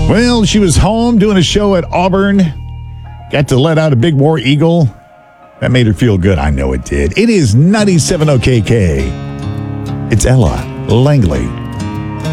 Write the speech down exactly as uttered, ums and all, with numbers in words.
Well, she was home doing a show at Auburn. Got to let out a big war eagle. That made her feel good. I know it did. It is ninety-seven O K K. It's Ella Langley.